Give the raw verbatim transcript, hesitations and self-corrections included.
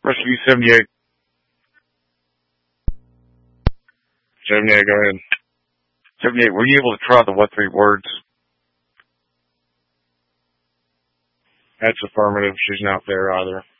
Rescue seventy-eight. seventy-eight, go ahead. seventy-eight, were you able to try the what three words? That's affirmative. She's not there either.